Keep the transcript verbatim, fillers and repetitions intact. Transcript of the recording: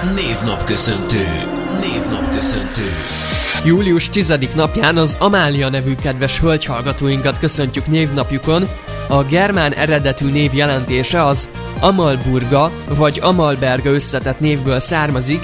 Névnapköszöntő. Névnapköszöntő. július tizedik napján az Amália nevű kedves hölgyhallgatóinkat köszöntjük névnapjukon. A germán eredetű név jelentése az Amalburga vagy Amalberga összetett névből származik,